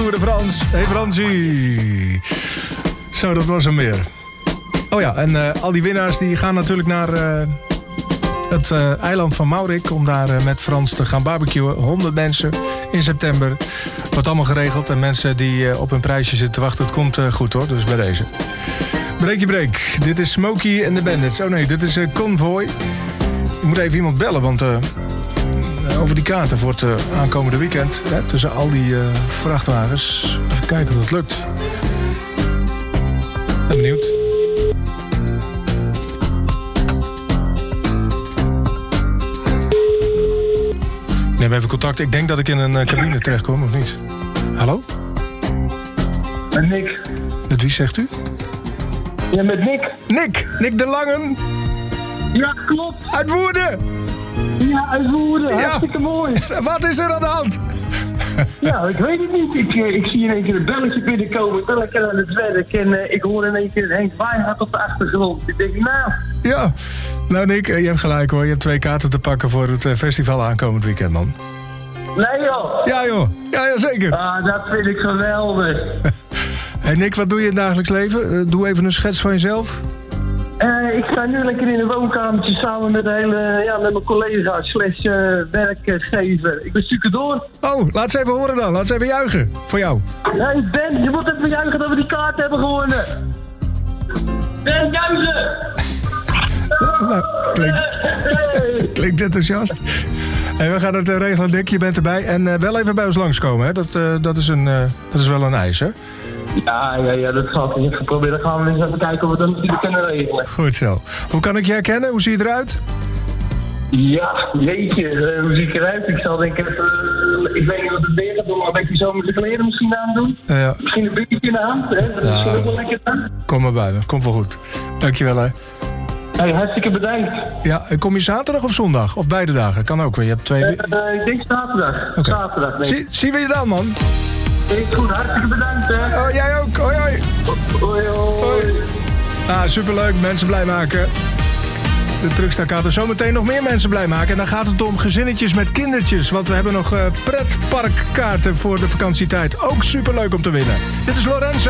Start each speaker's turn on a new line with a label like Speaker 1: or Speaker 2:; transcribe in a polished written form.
Speaker 1: Tour de France. Hey Fransie. Zo, dat was hem weer. Oh ja, en al die winnaars die gaan natuurlijk naar het eiland van Maurik... om daar met Frans te gaan barbecuen. 100 mensen in september. Wordt allemaal geregeld. En mensen die op hun prijsje zitten te wachten... het komt goed hoor, dus bij deze. Break. Dit is Smokey and the Bandits. Oh nee, dit is Convoy. Ik moet even iemand bellen, want... over die kaarten voor het aankomende weekend... Hè, tussen al die vrachtwagens. Even kijken of dat lukt. Ben benieuwd. Neem even contact. Ik denk dat ik in een cabine terechtkom, of niet? Hallo?
Speaker 2: Met Nick.
Speaker 1: Met wie zegt u?
Speaker 2: Ja, met Nick.
Speaker 1: Nick de Langen.
Speaker 2: Ja, klopt.
Speaker 1: Uit Woerden.
Speaker 2: Ja, uit Woerden.
Speaker 1: Ja.
Speaker 2: Hartstikke mooi.
Speaker 1: Wat is er aan de hand?
Speaker 2: Ja, ik weet het niet. Ik zie in één keer een belletje binnenkomen. Ik ben lekker aan het werk. En ik hoor in één keer Henk Wijngaard op de achtergrond. Ik denk, nou...
Speaker 1: Ja. Nou Nick, je hebt gelijk hoor. Je hebt 2 kaarten te pakken voor het festival aankomend weekend, man.
Speaker 2: Nee joh.
Speaker 1: Ja joh. Ja, zeker.
Speaker 2: Ah, dat vind ik geweldig.
Speaker 1: Hey Nick, wat doe je in het dagelijks leven? Doe even een schets van jezelf.
Speaker 2: Ik sta nu lekker in een woonkamertje samen met met mijn collega / werkgever. Ik ben stucadoor.
Speaker 1: Oh, laat ze even horen dan. Laat ze even juichen. Voor jou.
Speaker 2: Hey Ben, je moet even juichen dat we die kaart hebben gewonnen. Ben, juichen!
Speaker 1: Nou, klinkt enthousiast. Hey, we gaan het regelen, Nick. Je bent erbij. En wel even bij ons langskomen, hè. Dat is wel een eis, hè.
Speaker 2: Ja, dat gaat niet geprobeerd. Dan gaan we eens even kijken of we dat natuurlijk kunnen regelen.
Speaker 1: Goed zo. Hoe kan ik je herkennen? Hoe zie je eruit?
Speaker 2: Ja, jeetje, hoe zie ik eruit? Ik zal denk ik even, ik weet niet wat het weer gaat doen, maar een beetje zo met de kleren misschien aan doen.
Speaker 1: Ja.
Speaker 2: Misschien een beetje in de hand, hè? Dat is misschien ook wel lekker aan.
Speaker 1: Kom maar bij me, komt wel goed. Dankjewel, hè.
Speaker 2: Hey, hartstikke bedankt.
Speaker 1: Ja, en kom je zaterdag of zondag? Of beide dagen? Kan ook weer, je hebt 2...
Speaker 2: Ik denk zaterdag.
Speaker 1: Okay.
Speaker 2: Zaterdag, nee.
Speaker 1: Zien we je dan, man?
Speaker 2: Is goed, hartstikke bedankt, hè.
Speaker 1: Oh, jij ook. Hoi, hoi.
Speaker 2: Hoi, hoi.
Speaker 1: Ah, superleuk. Mensen blij maken. De Truckstarkater. Zometeen nog meer mensen blij maken. En dan gaat het om gezinnetjes met kindertjes. Want we hebben nog pretparkkaarten voor de vakantietijd. Ook superleuk om te winnen. Dit is Lorenzo.